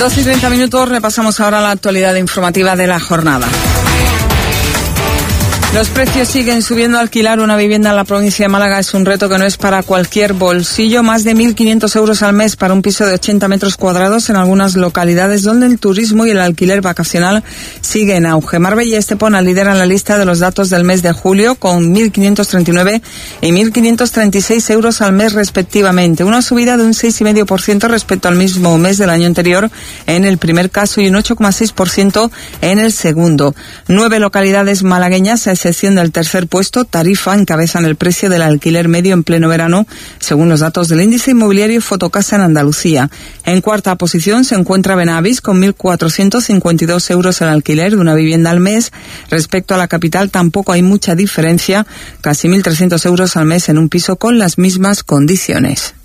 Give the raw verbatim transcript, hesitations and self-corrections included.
dos y treinta minutos, repasamos ahora la actualidad informativa de la jornada. Los precios siguen subiendo. Alquilar una vivienda en la provincia de Málaga es un reto que no es para cualquier bolsillo. Más de mil quinientos euros al mes para un piso de ochenta metros cuadrados en algunas localidades donde el turismo y el alquiler vacacional sigue en auge. Marbella y Estepona lideran la lista de los datos del mes de julio con mil quinientos treinta y nueve y mil quinientos treinta y seis euros al mes respectivamente. Una subida de un seis coma cinco por ciento respecto al mismo mes del año anterior en el primer caso y un ocho coma seis por ciento en el segundo. Nueve localidades malagueñas, a excepción del tercer puesto, Tarifa, encabezan el precio del alquiler medio en pleno verano, según los datos del índice inmobiliario Fotocasa en Andalucía. En cuarta posición se encuentra Benavis con mil cuatrocientos cincuenta y dos euros el alquiler de una vivienda al mes. Respecto a la capital tampoco hay mucha diferencia, casi mil trescientos euros al mes en un piso con las mismas condiciones.